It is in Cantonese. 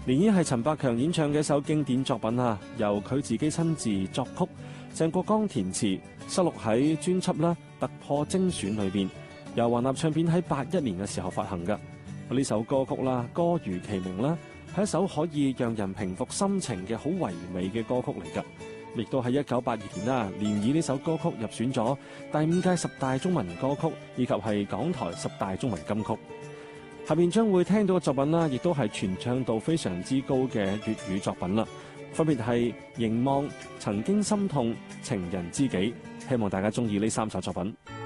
漣漪係陳百強演唱嘅一首經典作品啊，由佢自己親自作曲，鄭國江填詞，收錄喺專輯啦《突破精選》裏邊，由華納唱片喺81年嘅時候發行嘅。呢首歌曲啦，歌如其名啦，係一首可以讓人平復心情嘅好唯美嘅歌曲嚟㗎。亦都喺1982年啦，漣漪呢首歌曲入選咗第5屆10大中文歌曲，以及係港台10大中文金曲。下面將會聽到嘅作品啦，亦都係傳唱度非常之高嘅粵語作品啦，分別係凝望、曾經心痛、情人知己。希望大家中意呢3首作品。